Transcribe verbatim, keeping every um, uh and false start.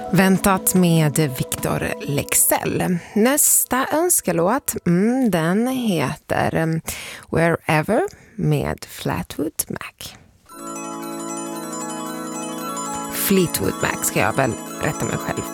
Väntat med Victor Leksell. Nästa önskelåt, mm, den heter um, Wherever med Fleetwood Mac. Fleetwood Mac ska jag väl rätta mig själv